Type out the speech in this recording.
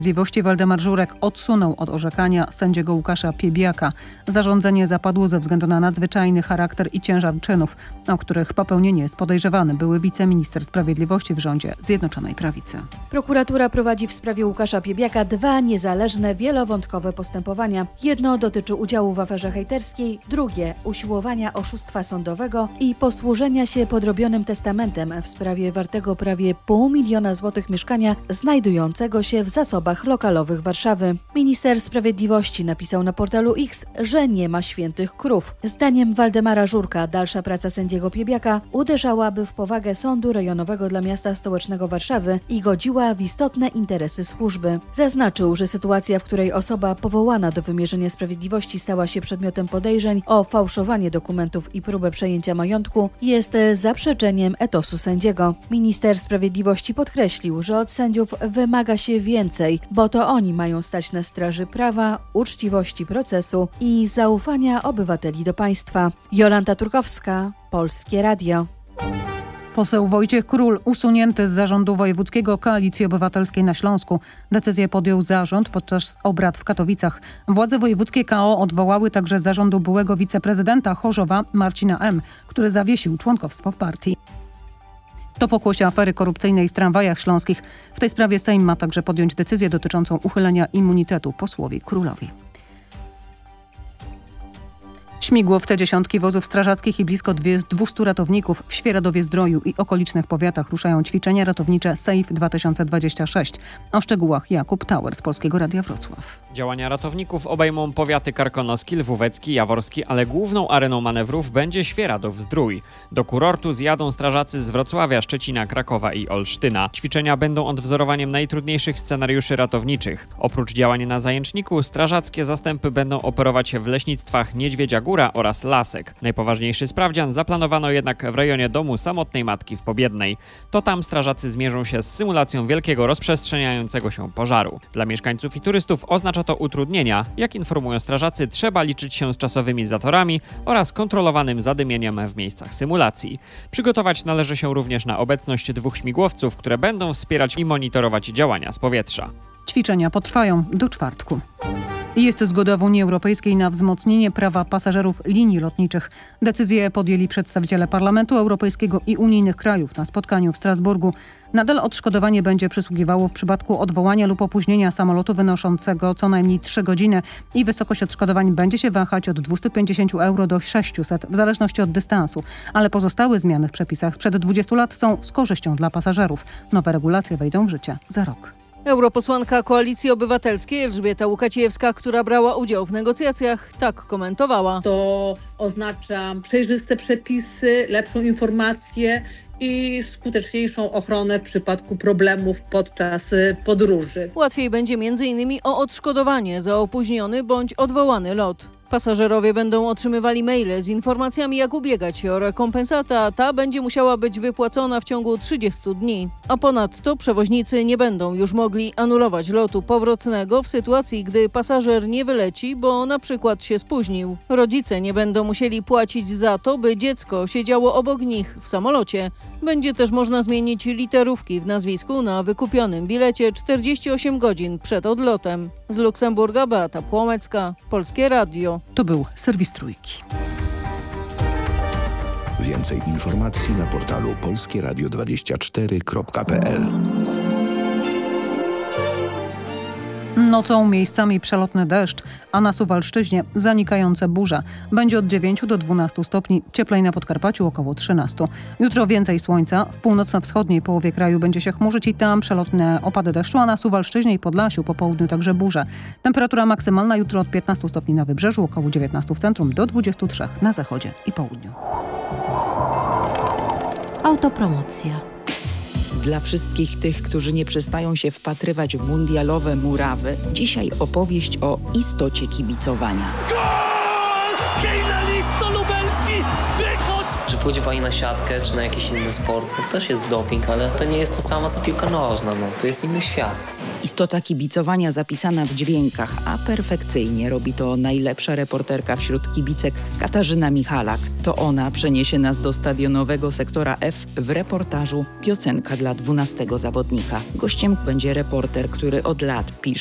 Sprawiedliwości Waldemar Żurek odsunął od orzekania sędziego Łukasza Piebiaka. Zarządzenie zapadło ze względu na nadzwyczajny charakter i ciężar czynów, o których popełnienie jest podejrzewany były wiceminister sprawiedliwości w rządzie Zjednoczonej Prawicy. Prokuratura prowadzi w sprawie Łukasza Piebiaka 2 niezależne, wielowątkowe postępowania. Jedno dotyczy udziału w aferze hejterskiej, drugie usiłowania oszustwa sądowego i posłużenia się podrobionym testamentem w sprawie wartego prawie 500 000 złotych mieszkania znajdującego się w zasobach lokalowych Warszawy. Minister Sprawiedliwości napisał na portalu X, że nie ma świętych krów. Zdaniem Waldemara Żurka dalsza praca sędziego Piebiaka uderzałaby w powagę Sądu Rejonowego dla Miasta Stołecznego Warszawy i godziła w istotne interesy służby. Zaznaczył, że sytuacja, w której osoba powołana do wymierzenia sprawiedliwości stała się przedmiotem podejrzeń o fałszowanie dokumentów i próbę przejęcia majątku, jest zaprzeczeniem etosu sędziego. Minister Sprawiedliwości podkreślił, że od sędziów wymaga się więcej, bo to oni mają stać na straży prawa, uczciwości procesu i zaufania obywateli do państwa. Jolanta Turkowska, Polskie Radio. Poseł Wojciech Król usunięty z zarządu wojewódzkiego Koalicji Obywatelskiej na Śląsku. Decyzję podjął zarząd podczas obrad w Katowicach. Władze wojewódzkie KO odwołały także z zarządu byłego wiceprezydenta Chorzowa Marcina M., który zawiesił członkostwo w partii. To pokłosie afery korupcyjnej w tramwajach śląskich. W tej sprawie Sejm ma także podjąć decyzję dotyczącą uchylenia immunitetu posłowi Królowi. Śmigłowce dziesiątki wozów strażackich i blisko 200 ratowników w Świeradowie-Zdroju i okolicznych powiatach ruszają ćwiczenia ratownicze SAFE 2026. O szczegółach Jakub Tauer z Polskiego Radia Wrocław. Działania ratowników obejmą powiaty karkonoski, lwówecki, jaworski, ale główną areną manewrów będzie Świeradów-Zdrój. Do kurortu zjadą strażacy z Wrocławia, Szczecina, Krakowa i Olsztyna. Ćwiczenia będą odwzorowaniem najtrudniejszych scenariuszy ratowniczych. Oprócz działań na Zajęczniku, strażackie zastępy będą operować w leśnictwach Niedźwiedzia Góra oraz Lasek. Najpoważniejszy sprawdzian zaplanowano jednak w rejonie domu samotnej matki w Pobiednej. To tam strażacy zmierzą się z symulacją wielkiego rozprzestrzeniającego się pożaru. Dla mieszkańców i turystów oznacza to utrudnienia. Jak informują strażacy, trzeba liczyć się z czasowymi zatorami oraz kontrolowanym zadymieniem w miejscach symulacji. Przygotować należy się również na obecność 2 śmigłowców, które będą wspierać i monitorować działania z powietrza. Ćwiczenia potrwają do czwartku. Jest zgoda w Unii Europejskiej na wzmocnienie prawa pasażerów linii lotniczych. Decyzję podjęli przedstawiciele Parlamentu Europejskiego i unijnych krajów na spotkaniu w Strasburgu. Nadal odszkodowanie będzie przysługiwało w przypadku odwołania lub opóźnienia samolotu wynoszącego co najmniej 3 godziny i wysokość odszkodowań będzie się wahać od 250 euro do 600 w zależności od dystansu. Ale pozostałe zmiany w przepisach sprzed 20 lat są z korzyścią dla pasażerów. Nowe regulacje wejdą w życie za rok. Europosłanka Koalicji Obywatelskiej Elżbieta Łukacijewska, która brała udział w negocjacjach, tak komentowała. To oznacza przejrzyste przepisy, lepszą informację i skuteczniejszą ochronę w przypadku problemów podczas podróży. Łatwiej będzie m.in. o odszkodowanie za opóźniony bądź odwołany lot. Pasażerowie będą otrzymywali maile z informacjami, jak ubiegać się o rekompensatę, a ta będzie musiała być wypłacona w ciągu 30 dni. A ponadto przewoźnicy nie będą już mogli anulować lotu powrotnego w sytuacji, gdy pasażer nie wyleci, bo na przykład się spóźnił. Rodzice nie będą musieli płacić za to, by dziecko siedziało obok nich w samolocie. Będzie też można zmienić literówki w nazwisku na wykupionym bilecie 48 godzin przed odlotem. Z Luksemburga Beata Płomecka, Polskie Radio. To był serwis Trójki. Więcej informacji na portalu polskieradio24.pl. Nocą miejscami przelotny deszcz, a na Suwalszczyźnie zanikające burze. Będzie od 9 do 12 stopni, cieplej na Podkarpaciu około 13. Jutro więcej słońca, w północno-wschodniej połowie kraju będzie się chmurzyć i tam przelotne opady deszczu, a na Suwalszczyźnie i Podlasiu po południu także burze. Temperatura maksymalna jutro od 15 stopni na wybrzeżu, około 19 w centrum, do 23 na zachodzie i południu. Autopromocja. Dla wszystkich tych, którzy nie przestają się wpatrywać w mundialowe murawy, dzisiaj opowieść o istocie kibicowania. Gol! Hejnalisto lubelski! Wychodź! Czy Pójdzie na siatkę czy na jakiś inny sport, też jest doping, ale to nie jest to samo co piłka nożna, to jest inny świat. Istota kibicowania zapisana w dźwiękach, a perfekcyjnie robi to najlepsza reporterka wśród kibicek Katarzyna Michalak. To ona przeniesie nas do stadionowego sektora F w reportażu Piosenka dla 12 zawodnika. Gościem będzie reporter, który od lat pisze